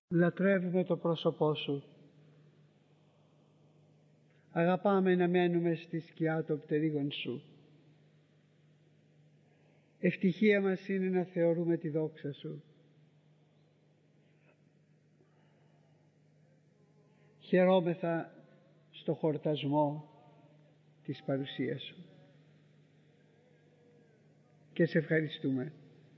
Λατρεύουμε το πρόσωπό Σου. Αγαπάμε να μένουμε στη σκιά των πτερίγων Σου. Ευτυχία μας είναι να θεωρούμε τη δόξα Σου. Χαιρόμεθα στο χορτασμό της παρουσίας Σου και σε ευχαριστούμε.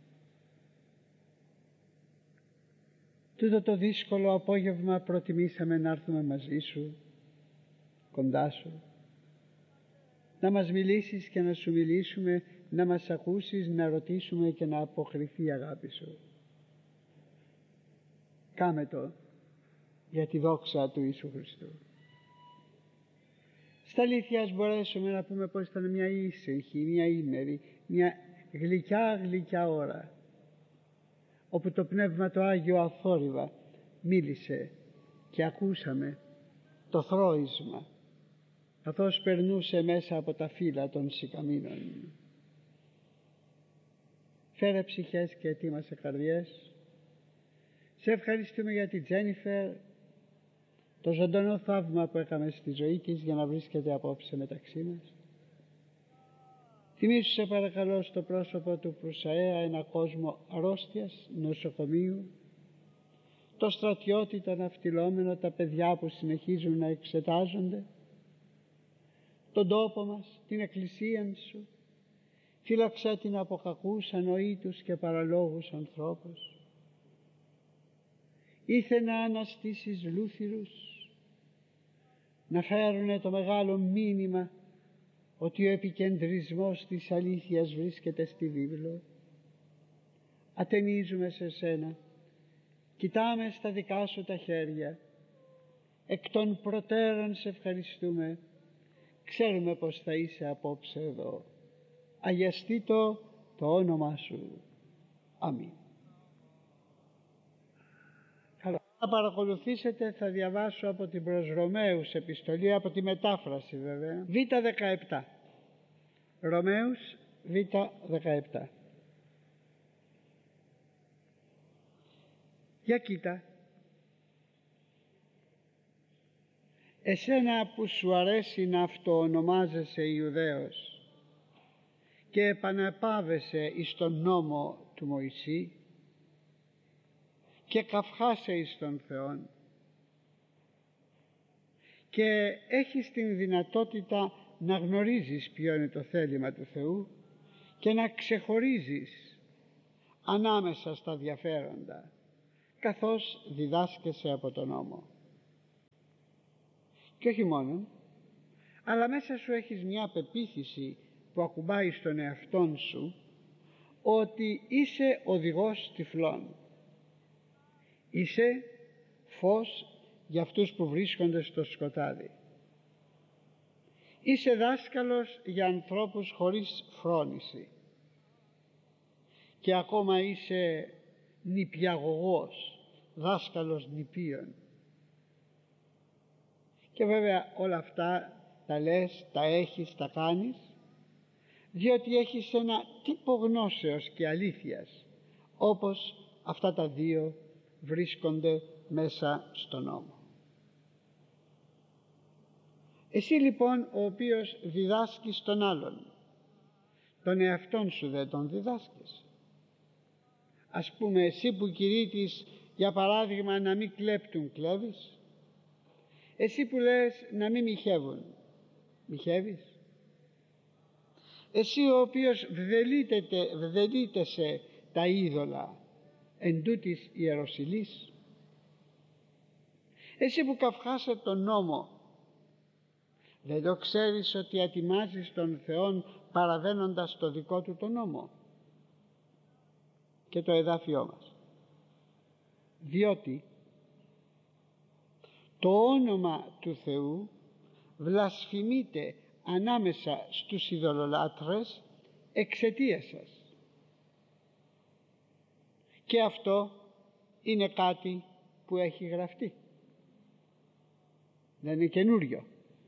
Τούτο το δύσκολο απόγευμα προτιμήσαμε να έρθουμε μαζί Σου, κοντά Σου, να μας μιλήσεις και να Σου μιλήσουμε, να μας ακούσεις, να ρωτήσουμε και να αποκριθεί η αγάπη Σου. Κάμε το για τη δόξα του Ιησού Χριστού. Στα αλήθεια ας μπορέσουμε να πούμε πως ήταν μια ήσυχη, μια ήμερη, μια γλυκιά ώρα, όπου το Πνεύμα το Άγιο αθόρυβα μίλησε και ακούσαμε το θρώισμα καθώς περνούσε μέσα από τα φύλλα των σικαμίνων. Φέρε ψυχές και ετοίμασε καρδιές. Σε ευχαριστούμε για την Τζένιφερ, το ζωντανό θαύμα που έκαμε στη ζωή της για να βρίσκεται απόψε μεταξύ μας. Θυμήσου σε παρακαλώ στο πρόσωπο του Προυσαέα ένα κόσμο αρρώστιας, νοσοκομείου, το στρατιώτη, το ναυτιλόμενο, τα παιδιά που συνεχίζουν να εξετάζονται, τον τόπο μας, την εκκλησία Σου. Φύλαξέ την από κακούς, ανοήτους και παραλόγους ανθρώπους. Ήθε να αναστήσεις λούθυρους, να φέρουνε το μεγάλο μήνυμα ότι ο επικεντρισμός της αλήθειας βρίσκεται στη βίβλο. Ατενίζουμε σε Σένα, κοιτάμε στα δικά Σου τα χέρια, εκ των προτέρων σε ευχαριστούμε, ξέρουμε πως θα είσαι απόψε εδώ. Αγιαστεί το όνομά Σου. Αμήν. Θα παρακολουθήσετε, θα διαβάσω από την προς Ρωμαίους επιστολή, από τη μετάφραση βέβαια, Β17. Ρωμαίους Β17. Για κοίτα. Εσένα που σου αρέσει να αυτοονομάζεσαι Ιουδαίος και επανεπάβεσαι εις τον νόμο του Μωυσή και καυχάσαι εις τον Θεόν και έχεις την δυνατότητα να γνωρίζεις ποιο είναι το θέλημα του Θεού και να ξεχωρίζεις ανάμεσα στα διαφέροντα καθώς διδάσκεσαι από τον νόμο. Και όχι μόνο, αλλά μέσα σου έχεις μια πεποίθηση που ακουμπάει στον εαυτόν σου ότι είσαι οδηγός τυφλών. Είσαι φως για αυτούς που βρίσκονται στο σκοτάδι. Είσαι δάσκαλος για ανθρώπους χωρίς φρόνηση. Και ακόμα είσαι νηπιαγωγός, δάσκαλος νηπίων. Και βέβαια όλα αυτά τα λες, τα έχεις, τα κάνεις, διότι έχεις ένα τύπο γνώσεως και αλήθειας, όπως αυτά τα δύο βρίσκονται μέσα στον νόμο. Εσύ λοιπόν ο οποίος διδάσκεις τον άλλον, τον εαυτόν σου δεν τον διδάσκεις? Ας πούμε εσύ που κηρύττεις για παράδειγμα να μην κλέπτουν, κλέβεις? Εσύ που λες να μην μοιχεύουν, μοιχεύεις? Εσύ ο οποίος βδελίτεσαι τα είδωλα εν τούτης ιεροσυλής? Εσύ που καυχάσαι τον νόμο, δεν το ξέρεις ότι ατιμάζεις τον Θεόν παραβαίνοντας το δικό του τον νόμο? Και το εδάφιό μας, διότι το όνομα του Θεού βλασφημείται ανάμεσα στους ειδωλολάτρες εξαιτίας σας. Και αυτό είναι κάτι που έχει γραφτεί. Δεν είναι καινούριο.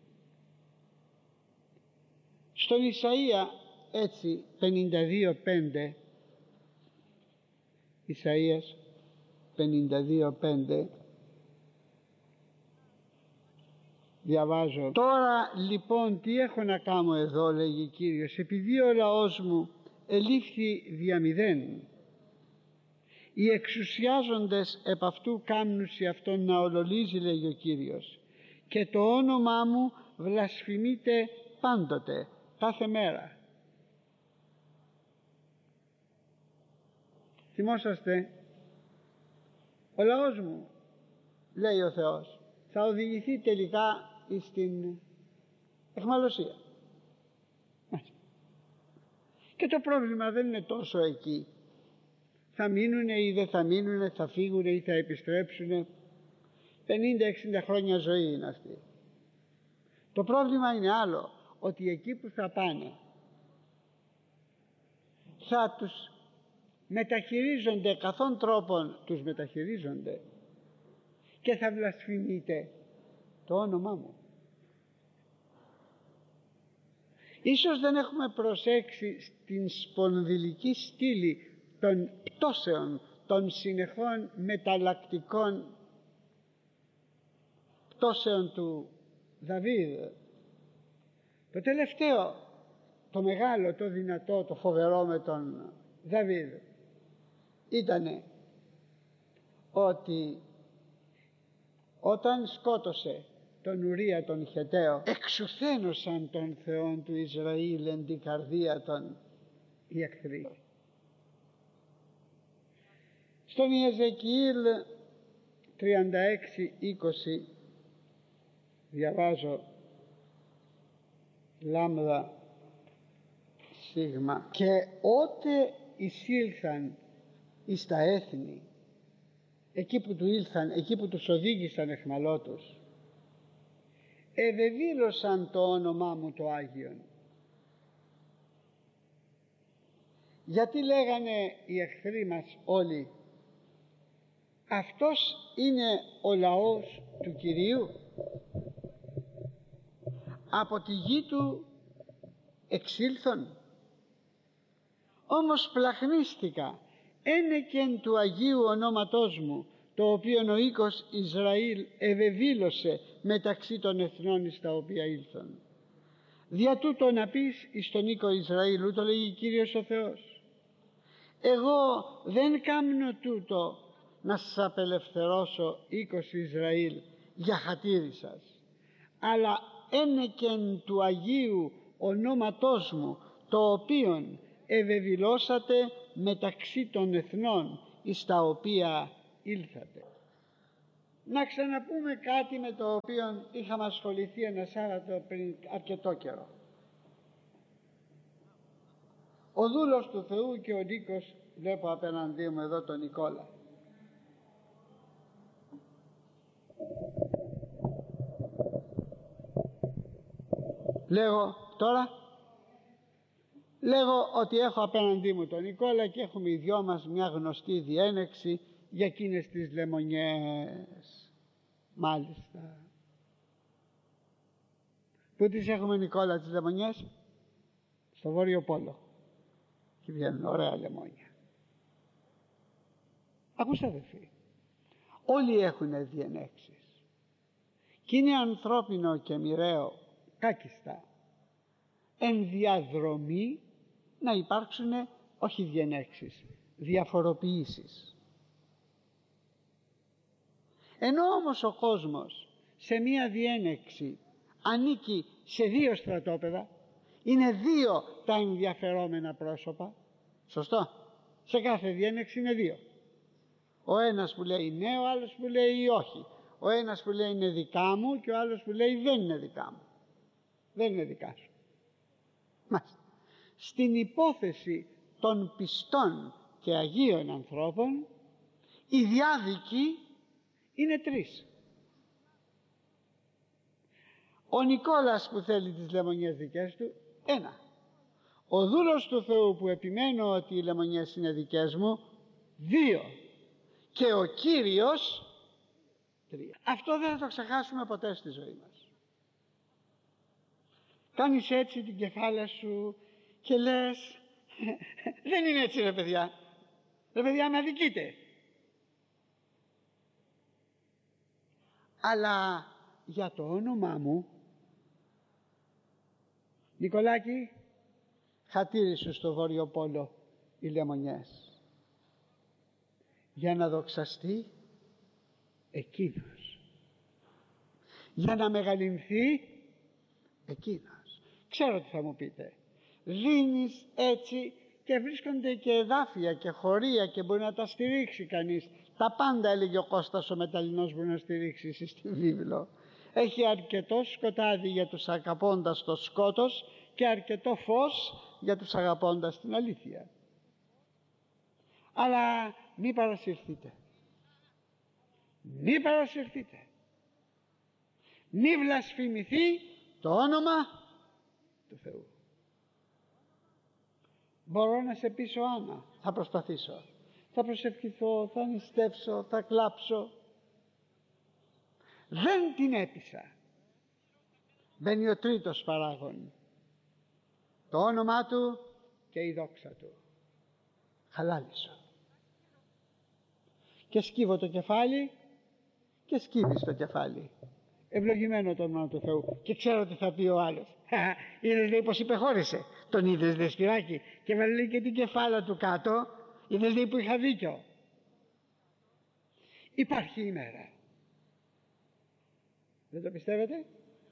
Στον Ισαΐα έτσι 52:5, Ισαΐας, 52:5 διαβάζω: «Τώρα λοιπόν τι έχω να κάνω εδώ, λέγει Κύριος, επειδή ο λαός μου ελήφθη δια μηδέν, οι εξουσιάζοντες επ' αυτού κάμνουσι αυτόν να ολολίζει, λέγει ο Κύριος, και το όνομά μου βλασφημείται πάντοτε, κάθε μέρα». Θυμόσαστε, ο λαός μου, λέει ο Θεός, θα οδηγηθεί τελικά στην αιχμαλωσία. Και το πρόβλημα δεν είναι τόσο εκεί. Θα μείνουνε ή δεν θα μείνουνε, θα φύγουνε ή θα επιστρέψουνε. 50-60 χρόνια ζωή είναι αυτή. Το πρόβλημα είναι άλλο, ότι εκεί που θα πάνε θα τους μεταχειρίζονται καθόν τρόπον, τους μεταχειρίζονται και θα βλασφημείτε το όνομά μου. Ίσως δεν έχουμε προσέξει στην σπονδυλική στήλη των πτώσεων, των συνεχών μεταλλακτικών πτώσεων του Δαβίδ. Το τελευταίο, το μεγάλο, το δυνατό, το φοβερό με τον Δαβίδ ήτανε ότι όταν σκότωσε τον Ουρία τον Χεταίο, εξουθένωσαν τον Θεόν του Ισραήλ εν την καρδία των οι εχθροί. Στον Ιεζεκιήλ 36:20 διαβάζω λάμδα σίγμα: «Και ότε εισήλθαν εις τα έθνη», εκεί που του ήλθαν, εκεί που τους οδήγησαν εχμαλώτους, «ευεδήλωσαν το όνομά μου το Άγιον». Γιατί λέγανε οι εχθροί μας όλοι, αυτός είναι ο λαός του Κυρίου, από τη γη του εξήλθον. Όμως πλαχνίστηκα ένεκεν του Αγίου ονόματός μου, το οποίον ο οίκος Ισραήλ ευεδήλωσε μεταξύ των εθνών εις τα οποία ήλθον. Δια τούτο να πεις εις τον οίκο Ισραήλ, ούτω λέγει Κύριος ο Θεός, εγώ δεν κάμνω τούτο να σας απελευθερώσω οίκος Ισραήλ για χατήρι σας, αλλά ένεκεν του Αγίου ονόματός μου, το οποίον ευεδηλώσατε μεταξύ των εθνών εις τα οποία ήλθατε. Να ξαναπούμε κάτι με το οποίο είχαμε ασχοληθεί ένα Σάββατο πριν αρκετό καιρό. Ο δούλος του Θεού και ο Νίκος, βλέπω απέναντί μου εδώ τον Νικόλα. Λέγω ότι έχω απέναντί μου τον Νικόλα και έχουμε οι δυο μας μια γνωστή διένεξη για εκείνες τις λεμονιές. Μάλιστα. Πού τις έχουμε, Νικόλα, τις λεμονιές? Στο Βόρειο Πόλο. Και βγαίνουν ωραία λεμόνια. Ακούς, αδελφοί, όλοι έχουν διενέξεις και είναι ανθρώπινο και μοιραίο κάκιστα εν διαδρομή να υπάρξουν όχι διενέξεις, διαφοροποιήσεις. Ενώ όμως ο κόσμος σε μία διένεξη ανήκει σε δύο στρατόπεδα, είναι δύο τα ενδιαφερόμενα πρόσωπα, σωστό, σε κάθε διένεξη είναι δύο. Ο ένας που λέει ναι, ο άλλος που λέει όχι. Ο ένας που λέει είναι δικά μου και ο άλλος που λέει δεν είναι δικά μου. Δεν είναι δικά σου. Μάλιστα. Στην υπόθεση των πιστών και αγίων ανθρώπων, οι διάδικοι είναι τρεις. Ο Νικόλας που θέλει τις λεμονιές δικές του, ένα. Ο δούλος του Θεού που επιμένω ότι οι λεμονιές είναι δικές μου, δύο. Και ο Κύριος, τρία. Αυτό δεν θα το ξεχάσουμε ποτέ στη ζωή μας. Κάνεις έτσι την κεφάλα σου και λες, δεν είναι έτσι ρε παιδιά. Ρε παιδιά, με αδικείτε. Αλλά για το όνομά μου, Νικολάκη, χατήρι σου στο Βόρειο Πόλο οι Λεμονιές, για να δοξαστεί εκείνος, για να μεγαλυνθεί εκείνος. Ξέρω τι θα μου πείτε, δίνεις έτσι και βρίσκονται και εδάφια και χωρία και μπορεί να τα στηρίξει κανείς. Τα πάντα, έλεγε ο Κώστας ο Μεταλλινός, μπορεί να στηρίξει στη βίβλο. Έχει αρκετό σκοτάδι για τους αγαπώντας το σκότος και αρκετό φως για τους αγαπώντας την αλήθεια. Αλλά μη παρασυρθείτε, μη παρασυρθείτε, μη βλασφημηθεί το όνομα του Θεού. Μπορώ να σε πείσω, Άννα, θα προσπαθήσω, θα προσευχηθώ, θα νηστεύσω, θα κλάψω. Δεν την έπεισα. Μπαίνει ο τρίτος παράγων, το όνομά του και η δόξα του. Χαλάλησω και σκύβω το κεφάλι και σκύβεις το κεφάλι. Ευλογημένο το όνομα του Θεού. Και ξέρω τι θα πει ο άλλος. Είδες, λέει, πως υπεχώρησε. Τον είδες, δε, Σπυράκη, και βάλε, λέει, και την κεφάλα του κάτω. Είδες, λέει, που είχα δίκιο. Υπάρχει ημέρα. Δεν το πιστεύετε?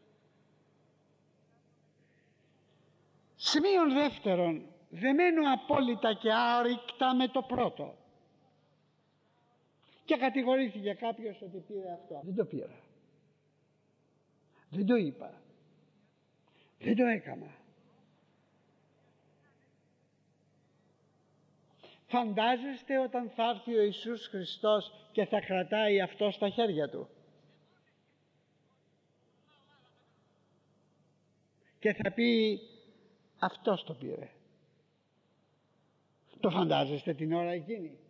Σημείον δεύτερον, δεμένο απόλυτα και άρρηκτα με το πρώτο. Και κατηγορήθηκε κάποιος ότι πήρε αυτό. Δεν το πήρα. Δεν το είπα. Δεν το έκανα. Φαντάζεστε όταν θα έρθει ο Ιησούς Χριστός και θα κρατάει αυτό στα χέρια του και θα πει αυτός το πήρε. Το φαντάζεστε την ώρα εκείνη?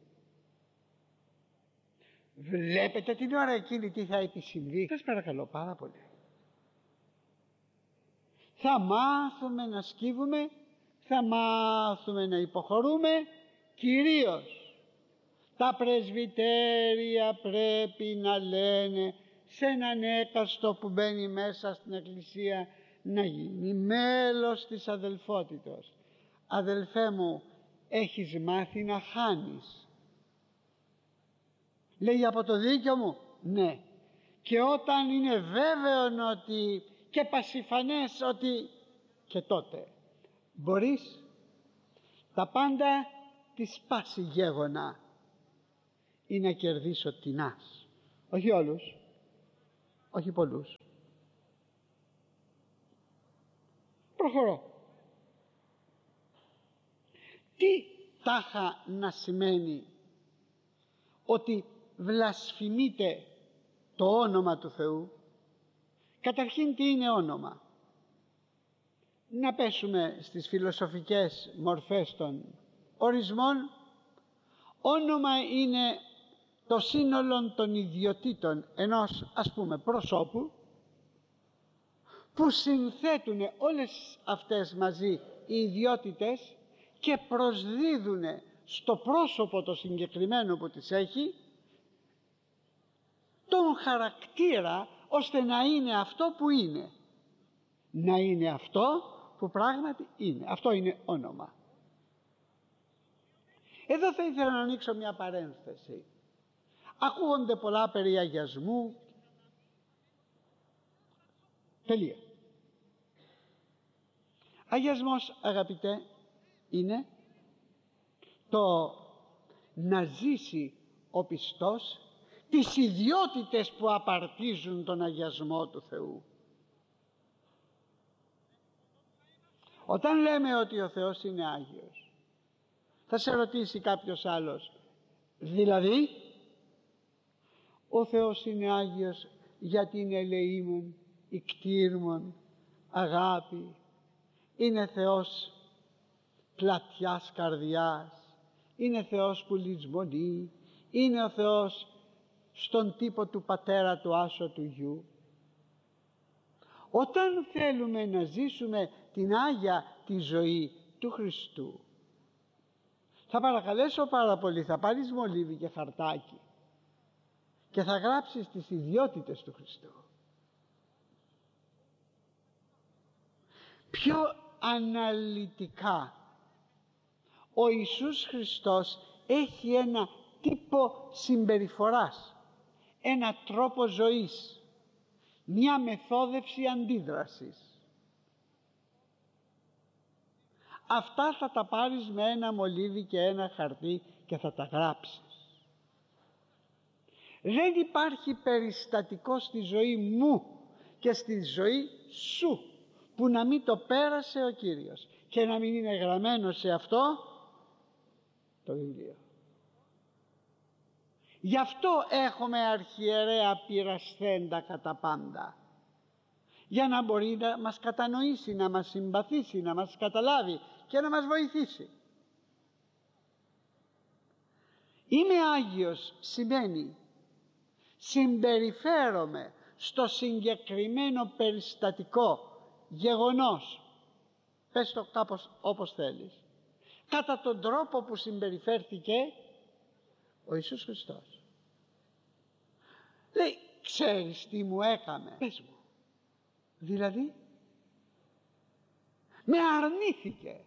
Βλέπετε την ώρα εκείνη τι θα επισυμβεί? Σας παρακαλώ πάρα πολύ. Θα μάθουμε να σκύβουμε, θα μάθουμε να υποχωρούμε. Κυρίως τα πρεσβυτέρια πρέπει να λένε σε έναν έκαστο που μπαίνει μέσα στην εκκλησία να γίνει μέλος της αδελφότητος. Αδελφέ μου, έχεις μάθει να χάνεις? Λέει, από το δίκιο μου? Ναι. Και όταν είναι βέβαιο ότι και πασιφανές ότι, και τότε μπορείς τα πάντα της πάση γέγονα ή να κερδίσω τεινάς. Όχι όλους, όχι πολλούς. Προχωρώ. Τι τάχα να σημαίνει ότι βλασφημείτε το όνομα του Θεού? Καταρχήν, τι είναι όνομα? Να πέσουμε στις φιλοσοφικές μορφές των ορισμών. Όνομα είναι το σύνολο των ιδιωτήτων ενός, ας πούμε, προσώπου, που συνθέτουν όλες αυτές μαζί οι ιδιότητες και προσδίδουν στο πρόσωπο το συγκεκριμένο που τις έχει τον χαρακτήρα, ώστε να είναι αυτό που είναι. Να είναι αυτό που πράγματι είναι. Αυτό είναι όνομα. Εδώ θα ήθελα να ανοίξω μια παρένθεση. Ακούγονται πολλά περί αγιασμού. Τελεία. Αγιασμός, αγαπητέ, είναι το να ζήσει ο πιστός τις ιδιότητες που απαρτίζουν τον αγιασμό του Θεού. Όταν λέμε ότι ο Θεός είναι Άγιος, θα σε ρωτήσει κάποιος άλλος, δηλαδή? Ο Θεός είναι Άγιος γιατί είναι ελεήμων, ικτήρμων, αγάπη, είναι Θεός πλατιάς καρδιάς, είναι Θεός που λησμονεί, είναι ο Θεός στον τύπο του πατέρα του άσω του γιου. Όταν θέλουμε να ζήσουμε την Άγια τη ζωή του Χριστού, θα παρακαλέσω πάρα πολύ, θα πάρεις μολύβι και χαρτάκι και θα γράψεις τις ιδιότητες του Χριστού. Πιο αναλυτικά ο Ιησούς Χριστός έχει ένα τύπο συμπεριφοράς, ένα τρόπο ζωής, μια μεθόδευση αντίδρασης. Αυτά θα τα πάρεις με ένα μολύβι και ένα χαρτί και θα τα γράψεις. Δεν υπάρχει περιστατικό στη ζωή μου και στη ζωή σου που να μην το πέρασε ο Κύριος και να μην είναι γραμμένο σε αυτό το βιβλίο. Γι' αυτό έχουμε αρχιερέα πειρασθέντα κατά πάντα, για να μπορεί να μας κατανοήσει, να μας συμπαθήσει, να μας καταλάβει και να μας βοηθήσει. Είμαι Άγιος σημαίνει συμπεριφέρομαι στο συγκεκριμένο περιστατικό γεγονός, πες το κάπως όπως θέλεις, κατά τον τρόπο που συμπεριφέρθηκε ο Ιησούς Χριστός. Λέει, ξέρεις τι μου έκαμε? Πες μου. Δηλαδή, με αρνήθηκε.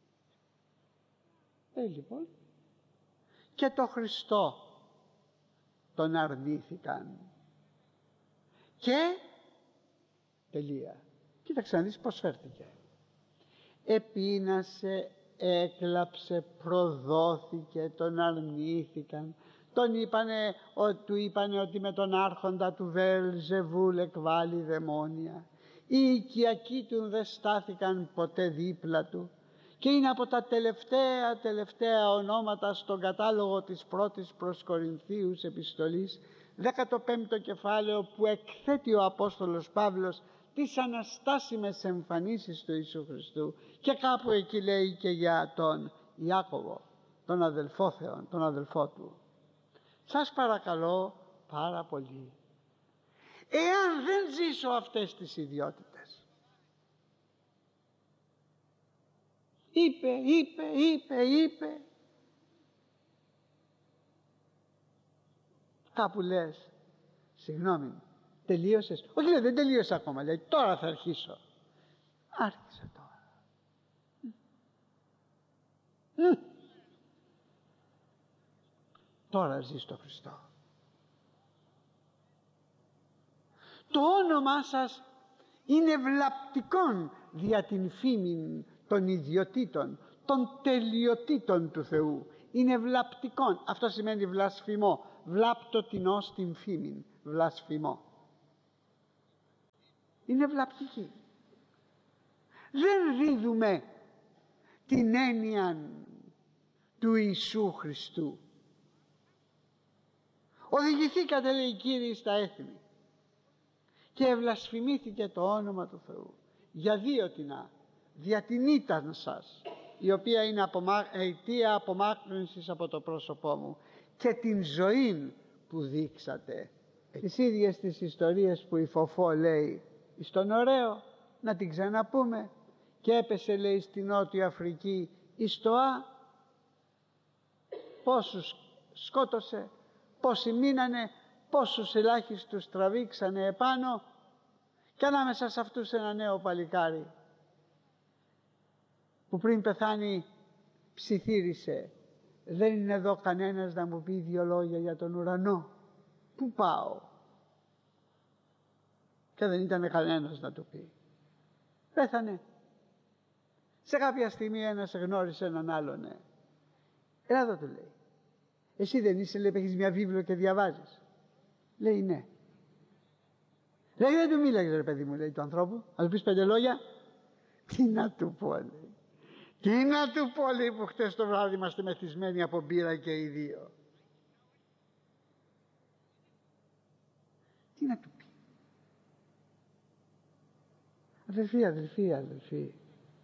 Λοιπόν, και το Χριστό τον αρνήθηκαν. Και τελεία. Κοίταξε να δεις πως φέρθηκε. Επείνασε, έκλαψε, προδόθηκε, τον αρνήθηκαν. Του είπανε ότι με τον άρχοντα του Βεελζεβούλ εκβάλλει δαιμόνια. Οι οικιακοί του δεν στάθηκαν ποτέ δίπλα του και είναι από τα τελευταία ονόματα στον κατάλογο της πρώτης προς Κορινθίους επιστολής, 15ο κεφάλαιο, που εκθέτει ο Απόστολος Παύλος τις αναστάσιμες εμφανίσεις του Ιησού Χριστού, και κάπου εκεί λέει και για τον Ιάκωβο, τον αδελφό Θεόν, τον αδελφό του. Σας παρακαλώ πάρα πολύ, εάν δεν ζήσω αυτές τις ιδιότητες, είπε, κάπου λες, συγγνώμη, τελείωσες? Όχι, λέει, δεν τελείωσα ακόμα, λέει, τώρα θα αρχίσω. Άρχισε τώρα. Τώρα ζεις το Χριστό. Το όνομά σας είναι βλαπτικόν δια την φήμην των ιδιωτήτων, των τελειοτήτων του Θεού. Είναι βλαπτικόν. Αυτό σημαίνει βλασφημό. Βλάπτω την ως την φήμην. Βλασφημό. Είναι βλαπτική. Δεν δίδουμε την έννοια του Ιησού Χριστού. Οδηγηθήκατε, λέει, Κύριοι, στα έθνη και ευλασφημήθηκε το όνομα του Θεού για δύο τινά, δια την ήτταν σας, η οποία είναι αιτία απομάκρυνσης από το πρόσωπό μου, και την ζωή που δείξατε. Τις ίδιες τις ιστορίες που η Φωφό λέει στον ωραίο, να την ξαναπούμε, και έπεσε, λέει, στη Νότια Αφρική η στοά, πόσους σκότωσε, πόσοι μείνανε, πόσους ελάχιστους τραβήξανε επάνω, και ανάμεσα σε αυτούς ένα νέο παλικάρι που πριν πεθάνει ψιθύρισε, δεν είναι εδώ κανένας να μου πει δύο λόγια για τον ουρανό? Πού πάω? Και δεν ήταν κανένας να του πει. Πέθανε. Σε κάποια στιγμή ένας γνώρισε έναν άλλον. Έλα εδώ, του λέει. Εσύ δεν είσαι, λέει, που έχεις μια βίβλο και διαβάζεις? Λέει, ναι. Λέει, δεν του μίλαγες, ρε παιδί μου, λέει, του ανθρώπου, να του πεις 5 λόγια? Τι να του πω, λέει. Τι να του πω, λέει, που χτες το βράδυ είμαστε μεθυσμένοι από μπύρα και οι δύο? Τι να του πει? Αδελφοί,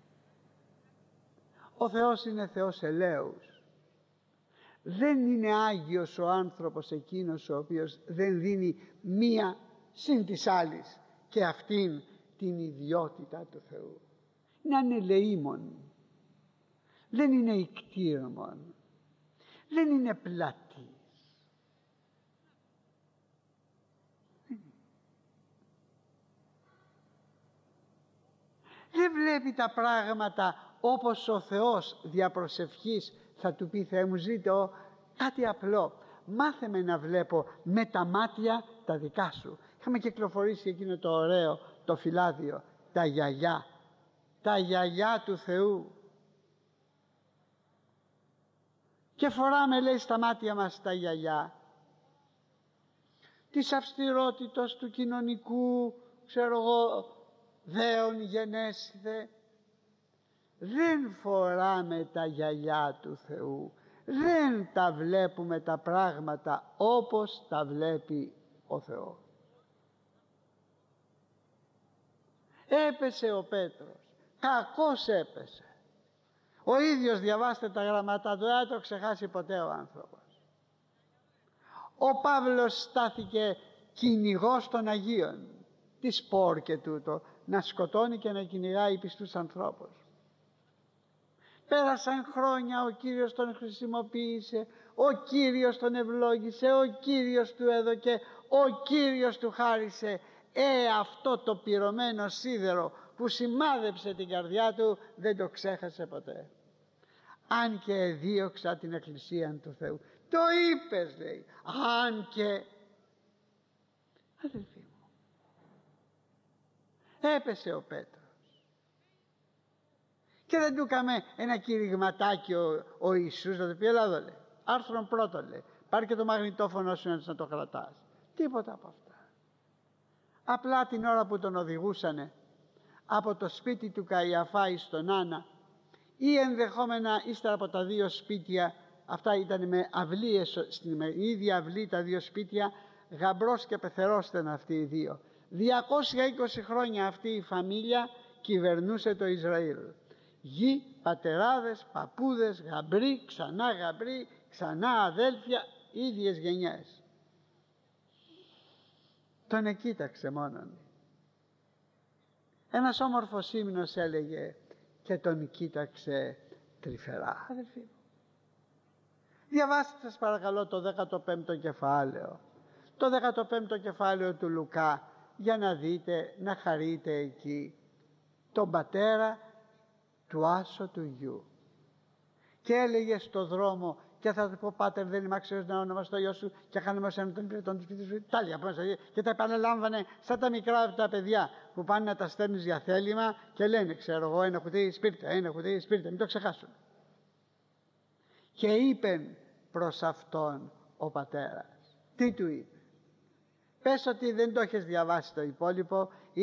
ο Θεός είναι Θεός ελέους. Δεν είναι Άγιος ο άνθρωπος εκείνος ο οποίος δεν δίνει μία συν της άλλης και αυτήν την ιδιότητα του Θεού. Είναι ανελεήμων, δεν είναι ικτήρμων, δεν είναι πλατής. βλέπει τα πράγματα όπως ο Θεός δια προσευχής θα του πει: Θεέ μου, ζήτω κάτι απλό, μάθε με να βλέπω με τα μάτια τα δικά σου. Είχαμε κυκλοφορήσει εκείνο το ωραίο το φυλάδιο, τα γιαγιά του Θεού, και φοράμε, λέει, στα μάτια μας τα γιαγιά της αυστηρότητας του κοινωνικού, ξέρω εγώ, δέον γενέσθε. Δεν φοράμε τα γιαγιά του Θεού, δεν τα βλέπουμε τα πράγματα όπως τα βλέπει ο Θεός. Έπεσε ο Πέτρος, κακώς έπεσε. Ο ίδιος, διαβάστε τα γραμματά του, δεν το ξεχάσει ποτέ ο άνθρωπος. Ο Παύλος στάθηκε κυνηγός των Αγίων. Τι σπορ και τούτο, να σκοτώνει και να κυνηγάει πιστούς ανθρώπους. Πέρασαν χρόνια, ο Κύριος τον χρησιμοποίησε, ο Κύριος τον ευλόγησε, ο Κύριος του έδωκε, ο Κύριος του χάρισε. Αυτό το πυρωμένο σίδερο που σημάδεψε την καρδιά του δεν το ξέχασε ποτέ. Αν και δίωξα την Εκκλησία του Θεού. Το είπες, λέει, αν και. Αδελφοί μου, έπεσε ο Πέτρος και δεν του έκαμε ένα κηρυγματάκι ο Ιησούς να του πει: έλα εδώ, λέει, άρθρον πρώτο, λέει, πάρε και το μαγνητόφωνο σου να το κρατάς. Τίποτα από αυτά. Απλά την ώρα που τον οδηγούσανε από το σπίτι του Καϊαφά εις τον Άννα, ή ενδεχόμενα ύστερα από τα δύο σπίτια, αυτά ήταν με αυλίες, στην ίδια αυλή τα δύο σπίτια, γαμπρός και πεθερός ήταν αυτοί οι δύο. 220 χρόνια αυτή η φαμίλια κυβερνούσε το Ισραήλ. Γη, πατεράδες, παππούδες, γαμπροί, ξανά αδέλφια, ίδιες γενιές. Τον εκοίταξε μόνον. Ένας όμορφος ύμνος έλεγε: και τον κοίταξε τρυφερά. Αδελφοί μου, διαβάστε σας παρακαλώ το 15ο κεφάλαιο. Το 15ο κεφάλαιο του Λουκά, για να δείτε, να χαρείτε εκεί τον πατέρα του άσω του γιου. Και έλεγε στο δρόμο: και θα του πω, Πάτερ, δεν είμαι άξιος να ονομαστώ γιο σου, και χάνουμε εσένα τον υπηρετών του σπίτι σου. Τάλια πάνω, και τα επαναλάμβανε σαν τα μικρά τα παιδιά που πάνε να τα στέλνεις για θέλημα και λένε, ξέρω εγώ, ένα κουτί σπίρτα, μην το ξεχάσουν. Και είπε προς αυτόν ο πατέρας, τι του είπε? Πες ότι δεν το έχεις διαβάσει το υπόλοιπο.